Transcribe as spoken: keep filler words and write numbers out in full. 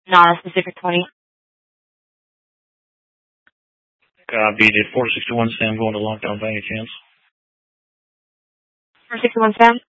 not a specific twenty. Copy. Did four sixty-one Sam go into lockdown by any chance? four sixty-one Sam?